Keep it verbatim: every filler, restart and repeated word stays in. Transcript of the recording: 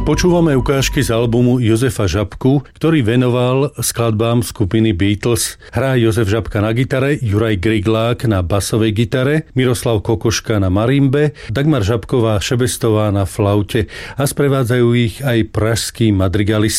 Počúvame ukážky z albumu Jozefa Žabku, ktorý venoval skladbám skupiny Beatles. Hrá Jozef Žabka na gitare, Juraj Griglák na basovej gitare, Miroslav Kokoška na marimbe, Dagmar Žabková Šebestová na flaute a sprevádzajú ich aj pražskí madrigalisti.